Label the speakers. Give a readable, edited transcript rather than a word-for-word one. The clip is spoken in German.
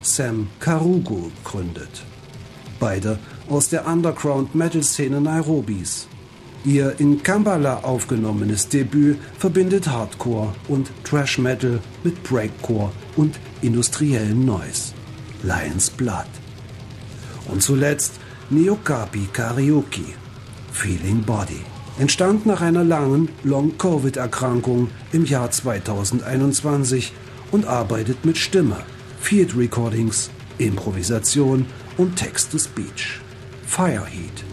Speaker 1: Sam Karugo gründet. Beide aus der Underground-Metal-Szene Nairobis. Ihr in Kampala aufgenommenes Debüt verbindet Hardcore und Thrash-Metal mit Breakcore und industriellen Noise. Lion's Blood. Und zuletzt Neokapi Karaoke, Feeling Body. Entstand nach einer langen Long-Covid-Erkrankung im Jahr 2021 und arbeitet mit Stimme, Field Recordings, Improvisation und Text-to-Speech. Fireheat.